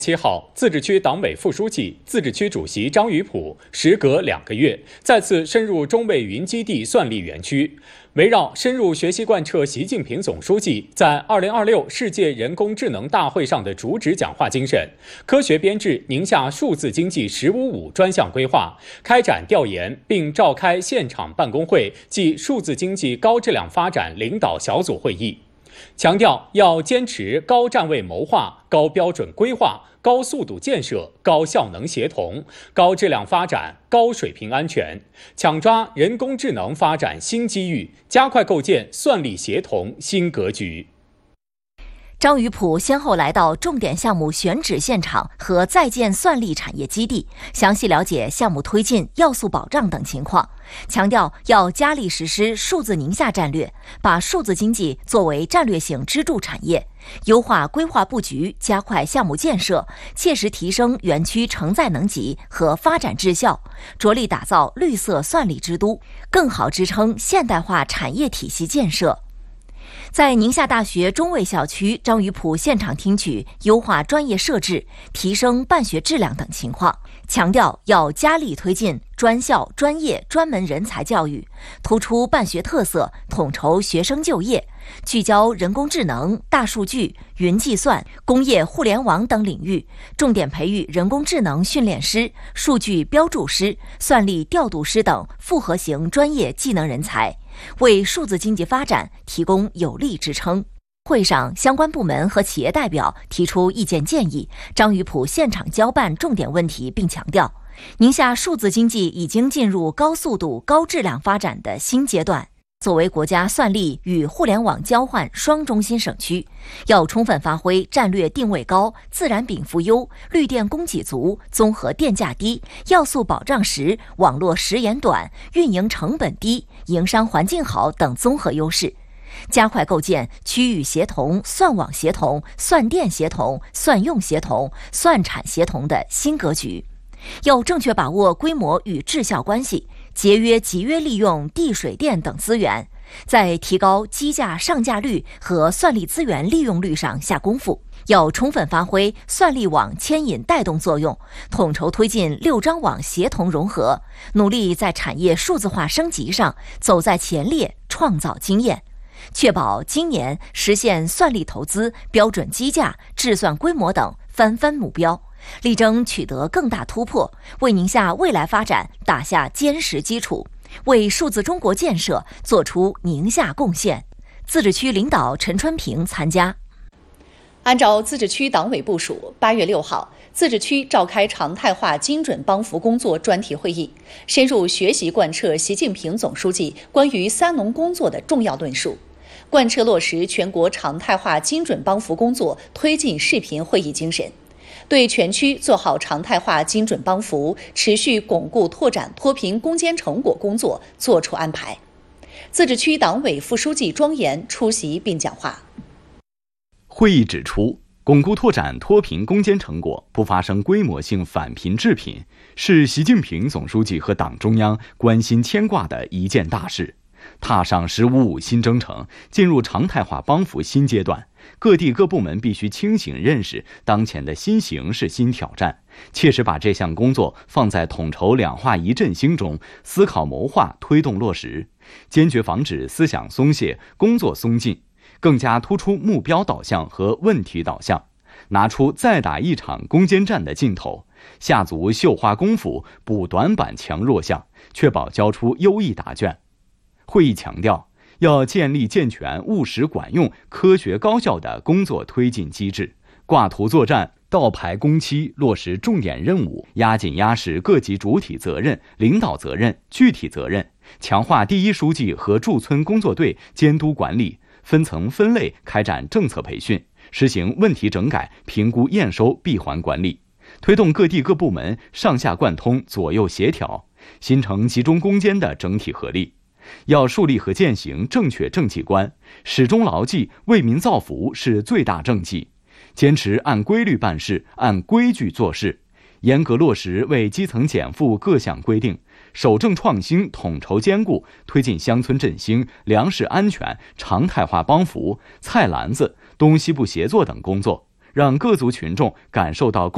7号，自治区党委副书记、自治区主席张宇普时隔2个月再次深入中卫云基地算力园区，围绕深入学习贯彻习近平总书记在2026世界人工智能大会上的主旨讲话精神，科学编制宁夏数字经济“15+5”专项规划，开展调研并召开现场办公会暨数字经济高质量发展领导小组会议。强调要坚持高站位谋划、高标准规划、高速度建设、高效能协同、高质量发展、高水平安全，抢抓人工智能发展新机遇，加快构建算力协同新格局。 张宇普先后来到重点项目选址现场和在建算力产业基地，详细了解项目推进、要素保障等情况，强调要加力实施数字宁夏战略，把数字经济作为战略性支柱产业，优化规划布局，加快项目建设，切实提升园区承载能级和发展质效，着力打造绿色算力之都，更好支撑现代化产业体系建设。在宁夏大学中卫校区，张宇普现场听取优化专业设置、提升办学质量等情况，强调要加力推进专校、专业、专门人才教育，突出办学特色，统筹学生就业，聚焦人工智能、大数据、云计算、工业互联网等领域，重点培育人工智能训练师、数据标注师、算力调度师等复合型专业技能人才，为数字经济发展提供有力支撑。会上，相关部门和企业代表提出意见建议，张宇普现场交办重点问题，并强调，宁夏数字经济已经进入高速度、高质量发展的新阶段。作为国家算力与互联网交换双中心省区，要充分发挥战略定位高、自然禀赋优、绿电供给足、综合电价低、要素保障实、网络时延短、运营成本低、营商环境好等综合优势，加快构建区域协同、算网协同、算电协同、算用协同、算产协同的新格局。要正确把握规模与质效关系，节约集约利用地水电等资源，在提高机架上架率和算力资源利用率上下功夫。要充分发挥算力网牵引带动作用，统筹推进6张网协同融合，努力在产业数字化升级上走在前列，创造经验，确保今年实现算力投资、标准机架、制算规模等翻番目标，力争取得更大突破，为宁夏未来发展打下坚实基础，为数字中国建设做出宁夏贡献。自治区领导陈春平参加。 按照自治区党委部署，8月6号，自治区召开常态化精准帮扶工作专题会议，深入学习贯彻习近平总书记关于三农工作的重要论述，贯彻落实全国常态化精准帮扶工作推进视频会议精神，对全区做好常态化精准帮扶、持续巩固拓展脱贫攻坚成果工作作出安排。自治区党委副书记庄严出席并讲话。 会议指出，巩固拓展脱贫攻坚成果，不发生规模性返贫致贫，是习近平总书记和党中央关心牵挂的一件大事。踏上“15+5”新征程，进入常态化帮扶新阶段，各地各部门必须清醒认识当前的新形势、新挑战，切实把这项工作放在统筹两化一振兴中，思考谋划推动落实，坚决防止思想松懈、工作松劲，更加突出目标导向和问题导向，拿出再打一场攻坚战的劲头，下足绣花功夫，补短板强弱项，确保交出优异答卷。会议强调，要建立健全、务实管用、科学高效的工作推进机制，挂图作战，倒排工期，落实重点任务，压紧压实各级主体责任、领导责任、具体责任，强化第一书记和驻村工作队监督管理，分层分类开展政策培训，实行问题整改、评估验收闭环管理，推动各地各部门上下贯通、左右协调，形成集中攻坚的整体合力。要树立和践行正确政绩观，始终牢记为民造福是最大政绩，坚持按规律办事、按规矩做事，严格落实为基层减负各项规定，守正创新，统筹兼顾，推进乡村振兴、粮食安全、常态化帮扶、菜篮子、东西部协作等工作，让各族群众感受到